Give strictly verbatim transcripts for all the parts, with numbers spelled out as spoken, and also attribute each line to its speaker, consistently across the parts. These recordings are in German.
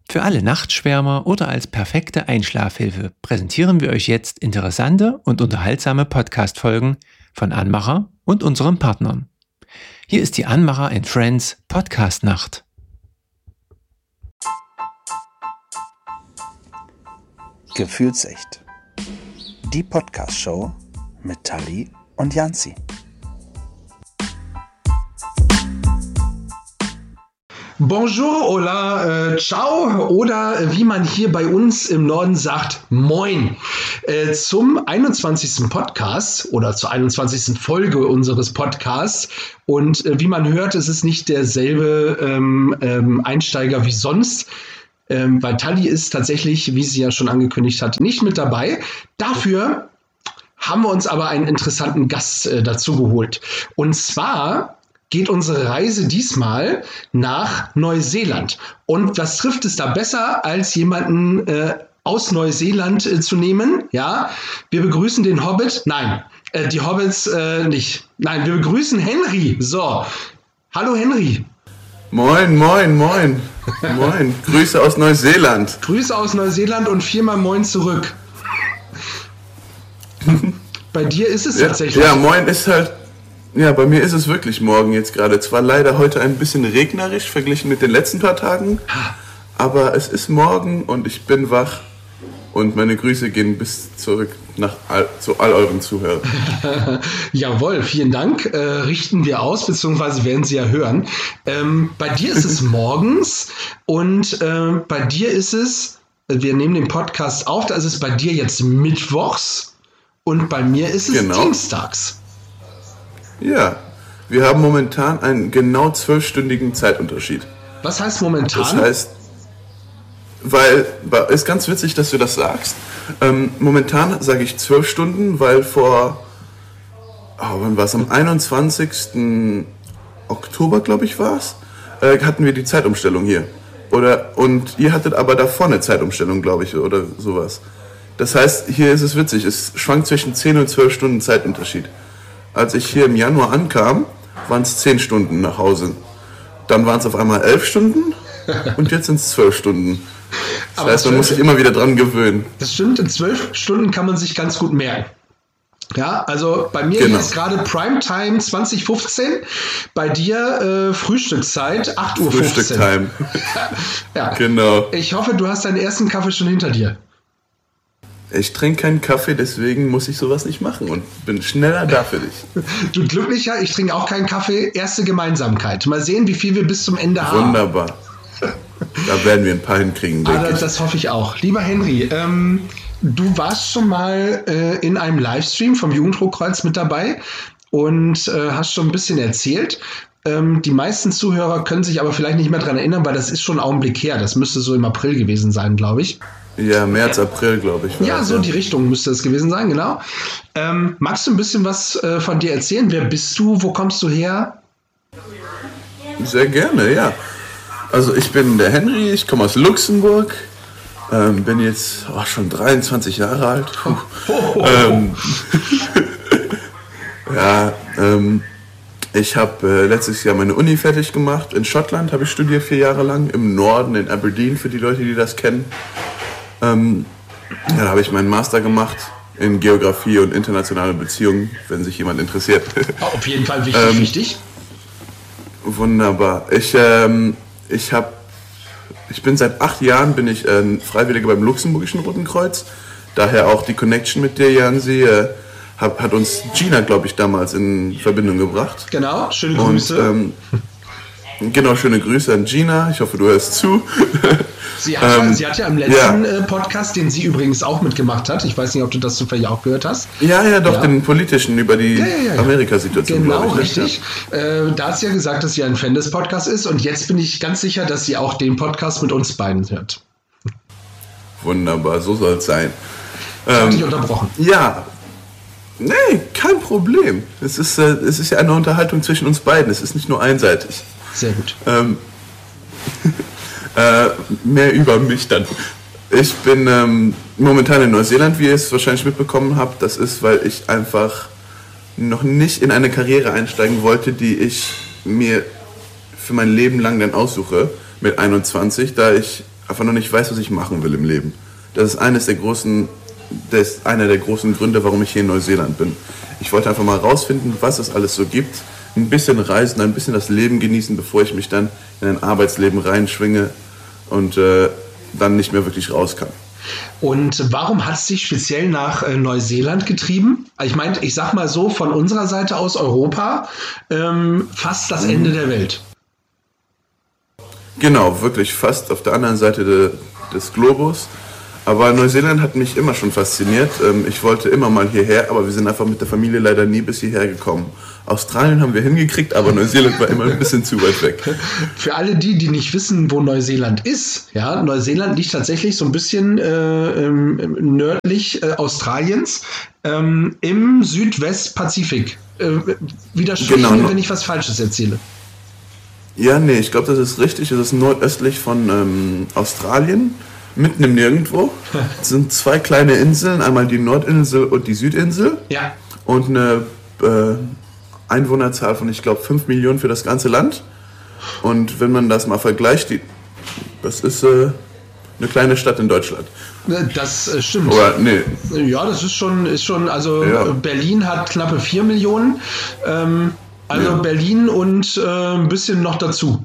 Speaker 1: Für alle Nachtschwärmer oder als perfekte Einschlafhilfe präsentieren wir euch jetzt interessante und unterhaltsame Podcast-Folgen von Anmacher und unseren Partnern. Hier ist die Anmacher and Friends Podcast-Nacht.
Speaker 2: Gefühlsecht. Die Podcast-Show mit Tali und Janzi.
Speaker 3: Bonjour, hola, äh, ciao oder äh, wie man hier bei uns im Norden sagt, moin. Äh, zum einundzwanzigsten Podcast oder zur einundzwanzigsten Folge unseres Podcasts. Und äh, wie man hört, es ist nicht derselbe ähm, ähm, Einsteiger wie sonst. Ähm, weil Tali ist tatsächlich, wie sie ja schon angekündigt hat, nicht mit dabei. Dafür haben wir uns aber einen interessanten Gast äh, dazu geholt. Und zwar geht unsere Reise diesmal nach Neuseeland. Und was trifft es da besser, als jemanden äh, aus Neuseeland äh, zu nehmen? Ja, wir begrüßen den Hobbit. Nein, äh, die Hobbits äh, nicht. Nein, wir begrüßen Henry. So, hallo Henry.
Speaker 4: Moin, moin, moin. Moin. Grüße aus Neuseeland.
Speaker 3: Grüße aus Neuseeland und viermal moin zurück. Bei dir ist es
Speaker 4: ja,
Speaker 3: tatsächlich.
Speaker 4: Ja, moin ist halt. Ja, bei mir ist es wirklich morgen jetzt gerade. Zwar leider heute ein bisschen regnerisch verglichen mit den letzten paar Tagen, aber es ist morgen und ich bin wach und meine Grüße gehen bis zurück nach all, zu all euren Zuhörern.
Speaker 3: Jawohl, vielen Dank. Äh, richten wir aus, beziehungsweise werden Sie ja hören. Ähm, bei dir ist es morgens und äh, bei dir ist es, wir nehmen den Podcast auf, da ist es bei dir jetzt mittwochs und bei mir ist es
Speaker 4: genau.
Speaker 3: dienstags.
Speaker 4: Ja, wir haben momentan einen genau zwölfstündigen Zeitunterschied.
Speaker 3: Was heißt momentan?
Speaker 4: Das heißt, weil, ist ganz witzig, dass du das sagst. Ähm, momentan sage ich zwölf Stunden, weil vor, oh, wann war es, am einundzwanzigsten Oktober, glaube ich, war es, äh, hatten wir die Zeitumstellung hier. Oder, und ihr hattet aber davor eine Zeitumstellung, glaube ich, oder sowas. Das heißt, hier ist es witzig, es schwankt zwischen zehn und zwölf Stunden Zeitunterschied. Als ich hier im Januar ankam, waren es zehn Stunden nach Hause. Dann waren es auf einmal elf Stunden und jetzt sind es zwölf Stunden. Das
Speaker 3: Aber
Speaker 4: heißt, man muss sich immer wieder dran gewöhnen.
Speaker 3: Das stimmt, in zwölf Stunden kann man sich ganz gut merken. Ja, also bei mir
Speaker 4: genau.
Speaker 3: ist gerade Primetime zwanzig fünfzehn, bei dir äh, Frühstückszeit acht Uhr fünfzehn.
Speaker 4: Frühstücktime.
Speaker 3: Ja,
Speaker 4: genau.
Speaker 3: Ich hoffe, du hast deinen ersten Kaffee schon hinter dir.
Speaker 4: Ich trinke keinen Kaffee, deswegen muss ich sowas nicht machen und bin schneller da für dich.
Speaker 3: Du Glücklicher, ich trinke auch keinen Kaffee. Erste Gemeinsamkeit. Mal sehen, wie viel wir bis zum Ende haben.
Speaker 4: Wunderbar. Da werden wir ein paar hinkriegen, denke
Speaker 3: ah,
Speaker 4: ich.
Speaker 3: Das hoffe ich auch. Lieber Henry, ähm, du warst schon mal äh, in einem Livestream vom Jugendhochkreuz mit dabei und äh, hast schon ein bisschen erzählt. Ähm, die meisten Zuhörer können sich aber vielleicht nicht mehr daran erinnern, weil das ist schon ein Augenblick her. Das müsste so im April gewesen sein, glaube ich.
Speaker 4: Ja, März, April, glaube ich.
Speaker 3: Ja, so ja. Die Richtung müsste es gewesen sein, genau. Ähm, magst du ein bisschen was äh, von dir erzählen? Wer bist du? Wo kommst du her?
Speaker 4: Sehr gerne, ja. Also ich bin der Henry, ich komme aus Luxemburg, ähm, bin jetzt oh, schon dreiundzwanzig Jahre alt.
Speaker 3: Oh, oh, oh.
Speaker 4: Ähm, ja, ähm, ich habe äh, letztes Jahr meine Uni fertig gemacht. In Schottland habe ich studiert, vier Jahre lang, im Norden, in Aberdeen, für die Leute, die das kennen. Ähm, dann habe ich meinen Master gemacht in Geografie und internationale Beziehungen, wenn sich jemand interessiert.
Speaker 3: Auf jeden Fall wichtig,
Speaker 4: ähm,
Speaker 3: wichtig.
Speaker 4: Wunderbar. Ich, ähm, ich, hab, ich bin seit acht Jahren bin ich äh, Freiwilliger beim Luxemburgischen Roten Kreuz. Daher auch die Connection mit dir, Jansi, äh, hab, hat uns Gina, glaube ich, damals in Verbindung gebracht.
Speaker 3: Genau, schöne Grüße.
Speaker 4: Und, ähm, genau, schöne Grüße an Gina. Ich hoffe, du hörst zu.
Speaker 3: Sie hat,
Speaker 4: ähm,
Speaker 3: sie hat ja im letzten
Speaker 4: ja.
Speaker 3: Podcast, den sie übrigens auch mitgemacht hat, ich weiß nicht, ob du das zufällig auch gehört hast.
Speaker 4: Ja, ja, doch,
Speaker 3: ja.
Speaker 4: den politischen über die
Speaker 3: ja, ja, ja.
Speaker 4: Amerika-Situation.
Speaker 3: Genau,
Speaker 4: ich,
Speaker 3: richtig. Ja. Äh, da hat sie ja gesagt, dass sie ein Fan des Podcasts ist und jetzt bin ich ganz sicher, dass sie auch den Podcast mit uns beiden hört.
Speaker 4: Wunderbar, so soll es sein.
Speaker 3: Ich habe
Speaker 4: ähm,
Speaker 3: dich unterbrochen.
Speaker 4: Ja, nee, kein Problem. Es ist, äh, es ist ja eine Unterhaltung zwischen uns beiden, es ist nicht nur einseitig.
Speaker 3: Sehr gut.
Speaker 4: Ähm, Äh, mehr über mich dann. Ich bin ähm, momentan in Neuseeland, wie ihr es wahrscheinlich mitbekommen habt. Das ist, weil ich einfach noch nicht in eine Karriere einsteigen wollte, die ich mir für mein Leben lang dann aussuche mit einundzwanzig, da ich einfach noch nicht weiß, was ich machen will im Leben. Das ist eines der großen, das ist einer der großen Gründe, warum ich hier in Neuseeland bin. Ich wollte einfach mal rausfinden, was es alles so gibt, ein bisschen reisen, ein bisschen das Leben genießen, bevor ich mich dann in ein Arbeitsleben reinschwinge und äh, dann nicht mehr wirklich raus kann.
Speaker 3: Und warum hat es dich speziell nach äh, Neuseeland getrieben? Ich meine, ich sag mal so, von unserer Seite aus Europa, ähm, fast das Ende der Welt.
Speaker 4: Genau, wirklich fast auf der anderen Seite de, des Globus. Aber Neuseeland hat mich immer schon fasziniert. Ähm, ich wollte immer mal hierher, aber wir sind einfach mit der Familie leider nie bis hierher gekommen. Australien haben wir hingekriegt, aber Neuseeland war immer ein bisschen zu weit weg.
Speaker 3: Für alle die, die nicht wissen, wo Neuseeland ist, ja, Neuseeland liegt tatsächlich so ein bisschen äh, ähm, nördlich äh, Australiens ähm, im Südwestpazifik. Äh, widersprich
Speaker 4: Genau.
Speaker 3: mir, wenn ich was Falsches erzähle.
Speaker 4: Ja, nee, ich glaube, das ist richtig. Es ist nordöstlich von ähm, Australien, mitten im Nirgendwo. Es sind zwei kleine Inseln, einmal die Nordinsel und die Südinsel.
Speaker 3: Ja.
Speaker 4: Und eine äh, Einwohnerzahl von, ich glaube, fünf Millionen für das ganze Land. Und wenn man das mal vergleicht, die, das ist äh, eine kleine Stadt in Deutschland.
Speaker 3: Das äh, stimmt.
Speaker 4: Oder, nee.
Speaker 3: Ja, das ist schon, ist schon, also
Speaker 4: Ja.
Speaker 3: Berlin hat knappe vier Millionen. Ähm, also
Speaker 4: Ja.
Speaker 3: Berlin und äh, ein bisschen noch dazu.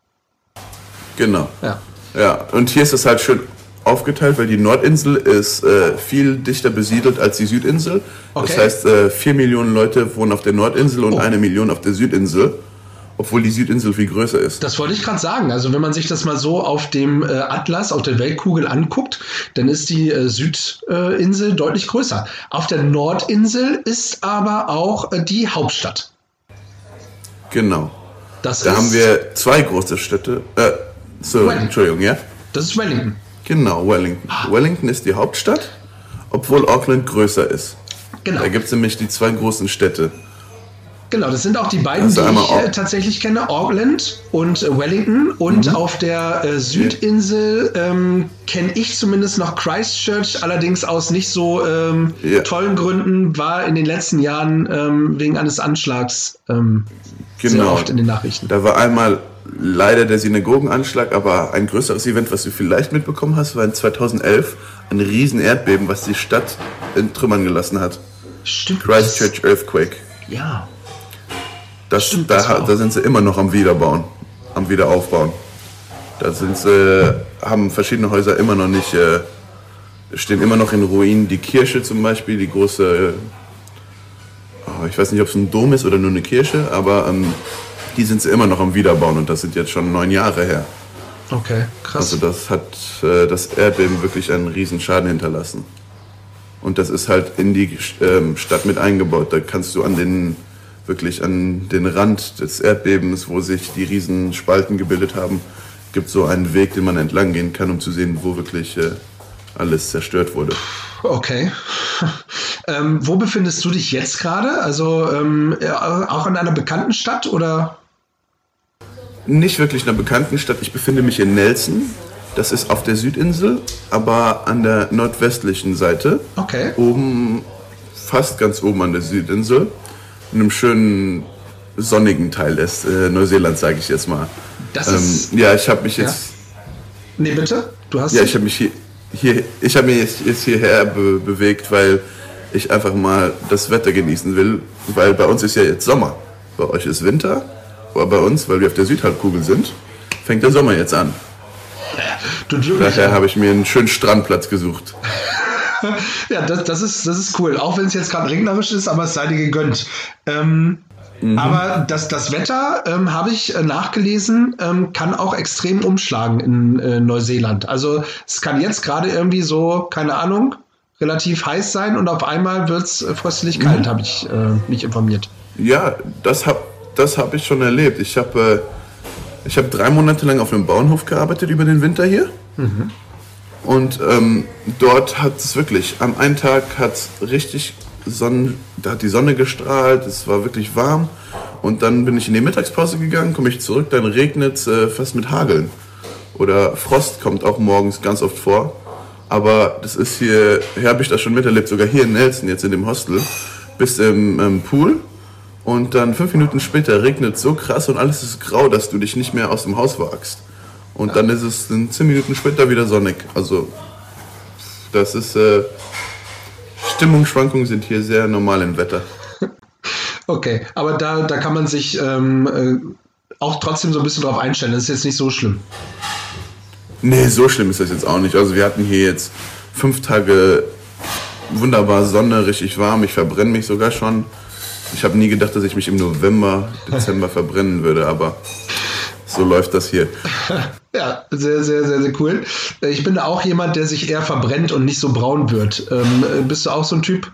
Speaker 4: Genau.
Speaker 3: Ja.
Speaker 4: Ja, und hier ist es halt schön aufgeteilt, weil die Nordinsel ist äh, viel dichter besiedelt als die Südinsel.
Speaker 3: Okay.
Speaker 4: Das heißt, äh, vier Millionen Leute wohnen auf der Nordinsel und
Speaker 3: Oh.
Speaker 4: eine Million auf der Südinsel, obwohl die Südinsel viel größer ist.
Speaker 3: Das wollte ich gerade sagen. Also wenn man sich das mal so auf dem äh, Atlas, auf der Weltkugel anguckt, dann ist die äh, Südinsel deutlich größer. Auf der Nordinsel ist aber auch äh, die Hauptstadt.
Speaker 4: Genau.
Speaker 3: Das
Speaker 4: Da
Speaker 3: ist,
Speaker 4: haben wir zwei große Städte. Äh, so,
Speaker 3: Wellington.
Speaker 4: Entschuldigung, ja?
Speaker 3: Das ist Wellington.
Speaker 4: Genau, Wellington. Wellington ist die Hauptstadt, obwohl Auckland größer ist.
Speaker 3: Genau.
Speaker 4: Da gibt es nämlich die zwei großen Städte.
Speaker 3: Genau, das sind auch die beiden,
Speaker 4: Also
Speaker 3: die
Speaker 4: einmal
Speaker 3: ich
Speaker 4: Au-
Speaker 3: äh, tatsächlich kenne, Auckland und äh, Wellington. Und
Speaker 4: Mhm.
Speaker 3: auf der äh, Südinsel ähm, kenne ich zumindest noch Christchurch, allerdings aus nicht so ähm,
Speaker 4: Ja.
Speaker 3: tollen Gründen, war in den letzten Jahren ähm, wegen eines Anschlags ähm, sehr
Speaker 4: Genau.
Speaker 3: oft in den Nachrichten.
Speaker 4: Da war einmal leider der Synagogenanschlag, aber ein größeres Event, was du vielleicht mitbekommen hast, war in zweitausendelf ein riesen Erdbeben, was die Stadt in Trümmern gelassen hat.
Speaker 3: Stimmt.
Speaker 4: Christchurch Earthquake.
Speaker 3: Ja.
Speaker 4: Das,
Speaker 3: Stimmt,
Speaker 4: da,
Speaker 3: das war auch-
Speaker 4: da sind sie immer noch am Wiederbauen, am Wiederaufbauen. Da sind sie, haben verschiedene Häuser immer noch nicht, äh, stehen immer noch in Ruinen. Die Kirche zum Beispiel, die große, oh, ich weiß nicht, ob es ein Dom ist oder nur eine Kirche, aber ähm, die sind sie immer noch am Wiederbauen und das sind jetzt schon neun Jahre her.
Speaker 3: Okay, krass.
Speaker 4: Also das hat äh, das Erdbeben wirklich einen riesen Schaden hinterlassen. Und das ist halt in die ähm, Stadt mit eingebaut. Da kannst du an den, wirklich an den Rand des Erdbebens, wo sich die riesen Spalten gebildet haben, gibt so einen Weg, den man entlang gehen kann, um zu sehen, wo wirklich äh, alles zerstört wurde.
Speaker 3: Okay. ähm, wo befindest du dich jetzt gerade? Also ähm, ja, auch in einer bekannten Stadt oder?
Speaker 4: Nicht wirklich in einer bekannten Stadt. Ich befinde mich in Nelson. Das ist auf der Südinsel, aber an der nordwestlichen Seite.
Speaker 3: Okay.
Speaker 4: Oben, fast ganz oben an der Südinsel. In einem schönen sonnigen Teil des äh, Neuseelands, sage ich jetzt mal.
Speaker 3: Das
Speaker 4: Ähm,
Speaker 3: ist.
Speaker 4: ja, ich habe mich
Speaker 3: Ja.
Speaker 4: jetzt,
Speaker 3: Nee, bitte? Du hast.
Speaker 4: ja, ich habe mich hier, hier, ich habe mich jetzt, jetzt hierher be bewegt, weil ich einfach mal das Wetter genießen will, weil bei uns ist ja jetzt Sommer. Bei euch ist Winter, aber bei uns, weil wir auf der Südhalbkugel sind, fängt der Sommer jetzt an.
Speaker 3: du glücklicher.
Speaker 4: Daher habe ich mir einen schönen Strandplatz gesucht.
Speaker 3: Ja, das, das, ist, das ist cool. Auch wenn es jetzt gerade regnerisch ist, aber es sei dir gegönnt. Ähm,
Speaker 4: Mhm.
Speaker 3: Aber das, das Wetter, ähm, habe ich äh, nachgelesen, ähm, kann auch extrem umschlagen in äh, Neuseeland. Also es kann jetzt gerade irgendwie so, keine Ahnung, relativ heiß sein und auf einmal wird es äh, fröstlich kalt,
Speaker 4: Mhm.
Speaker 3: habe ich äh, mich informiert.
Speaker 4: Ja, das habe das hab ich schon erlebt. Ich habe äh, ich hab drei Monate lang auf einem Bauernhof gearbeitet über den Winter hier.
Speaker 3: Mhm.
Speaker 4: Und ähm, dort hat es wirklich, am einen Tag hat es richtig Sonnen, da hat die Sonne gestrahlt, es war wirklich warm. Und dann bin ich in die Mittagspause gegangen, komme ich zurück, dann regnet es äh, fast mit Hageln. Oder Frost kommt auch morgens ganz oft vor. Aber das ist hier, hier habe ich das schon miterlebt, sogar hier in Nelson, jetzt in dem Hostel. Bist im ähm, Pool und dann fünf Minuten später regnet es so krass und alles ist grau, dass du dich nicht mehr aus dem Haus wagst. Und dann ist es in zehn Minuten später wieder sonnig. Also das ist, äh, Stimmungsschwankungen sind hier sehr normal im Wetter.
Speaker 3: Okay, aber da, da kann man sich ähm, äh, auch trotzdem so ein bisschen drauf einstellen. Das ist jetzt nicht so schlimm.
Speaker 4: Nee, so schlimm ist das jetzt auch nicht. Also wir hatten hier jetzt fünf Tage wunderbar Sonne, richtig warm. Ich verbrenne mich sogar schon. Ich habe nie gedacht, dass ich mich im November, Dezember verbrennen würde, aber so läuft das hier.
Speaker 3: Ja, sehr, sehr, sehr, sehr cool. Ich bin auch jemand, der sich eher verbrennt und nicht so braun wird. Ähm, bist du auch so ein Typ?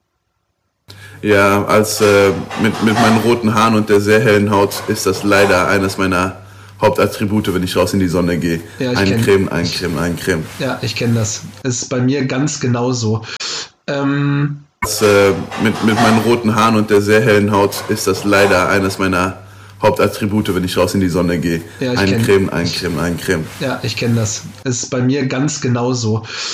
Speaker 4: Ja, als äh, mit, mit meinen roten Haaren und der sehr hellen Haut ist das leider eines meiner Hauptattribute, wenn ich raus in die Sonne gehe. Ja, eincremen, eincremen, eincremen.
Speaker 3: Ja, ich kenne das. Ist bei mir ganz genauso. Ähm
Speaker 4: als, äh, mit, mit meinen roten Haaren und der sehr hellen Haut ist das leider eines meiner Hauptattribute, wenn ich raus in die Sonne gehe. Ja, eincremen, eincremen, eincremen.
Speaker 3: Ja, ich kenne das. Ist bei mir ganz genauso.